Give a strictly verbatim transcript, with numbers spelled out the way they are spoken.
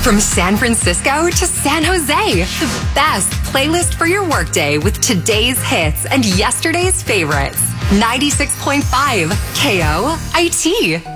From San Francisco to San Jose, the best playlist for your workday with today's hits and yesterday's favorites. ninety-six point five K O I T.